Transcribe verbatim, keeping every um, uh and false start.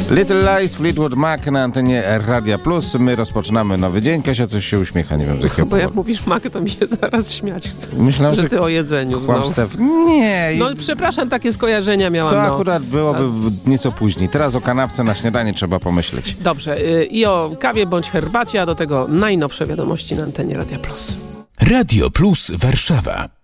Little Lies, Fleetwood Mac na antenie Radia Plus. My rozpoczynamy nowy dzień. Kasia coś się uśmiecha, nie wiem z jakiego Bo jak powodu. mówisz Mac, to mi się zaraz śmiać chce. Myślałem, że że ty o jedzeniu znowu. kłamstw. Nie. No przepraszam, takie skojarzenia miałam. To no. akurat byłoby nieco później. Teraz o kanapce na śniadanie trzeba pomyśleć. Dobrze. y, I o kawie bądź herbacie, a do tego najnowsze wiadomości na antenie Radia Plus. Radio Plus Warszawa.